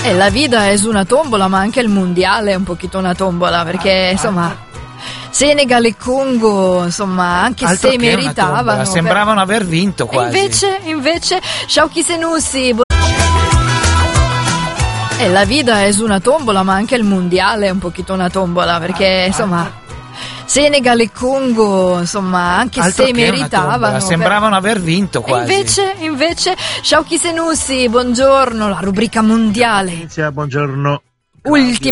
E la vita è una tombola, ma anche il mondiale è un pochino una tombola, perché insomma Senegal e Congo, insomma, anche altro se che una meritavano, tombola, sembravano aver vinto quasi. invece Shauki Senussi. E la vita è una tombola, ma anche il mondiale è un pochino una tombola, perché insomma Senegal e Congo, insomma, anche altro se che una meritavano, tombola, sembravano aver vinto quasi. Invece Shauki Senussi, buongiorno, la rubrica mondiale. Inizia, buongiorno. Ultima